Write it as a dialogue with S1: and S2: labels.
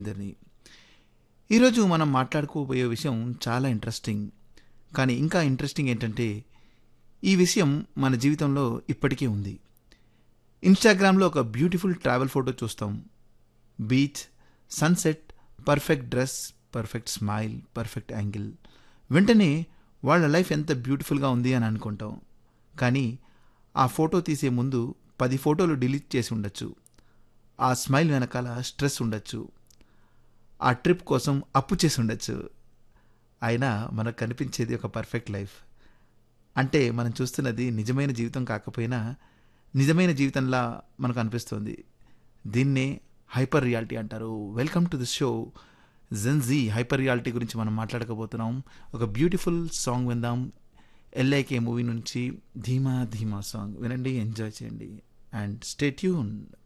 S1: ఇద్దరిని. ఈరోజు మనం మాట్లాడుకోబోయే విషయం చాలా ఇంట్రెస్టింగ్. కానీ ఇంకా ఇంట్రెస్టింగ్ ఏంటంటే, ఈ విషయం మన జీవితంలో ఇప్పటికే ఉంది. ఇన్‌స్టాగ్రామ్‌లో ఒక బ్యూటిఫుల్ ట్రావెల్ ఫోటో చూస్తాం. Beach, sunset, perfect dress, perfect smile, perfect angle. వెంటనే వాళ్ళ లైఫ్ ఎంత బ్యూటిఫుల్‌గా ఉంది అని అనుకుంటాం. కానీ ఆ ఫోటో తీసే ముందు 10 ఫోటోలు డిలీట్ చేసి ఉండొచ్చు. ఆ స్మైల్ వెనకాల స్ట్రెస్ ఉండొచ్చు. ఆ ట్రిప్ కోసం అప్పు చేసి ఉండొచ్చు. అయినా మనకు కనిపించేది ఒక పర్ఫెక్ట్ లైఫ్. అంటే మనం చూస్తున్నది నిజమైన జీవితం కాకపోయినా నిజమైన జీవితంలా మనకు అనిపిస్తుంది. దీన్నే హైపర్ రియాలిటీ అంటారు. Welcome to the show Gen Z hyper reality గురించి మనం మాట్లాడకపోతున్నాం. ఒక బ్యూటిఫుల్ సాంగ్ విందాం. ఎల్ఐకే మూవీ నుంచి ధీమా ధీమా సాంగ్ వినండి, ఎంజాయ్ చేయండి అండ్ స్టే ట్యూన్.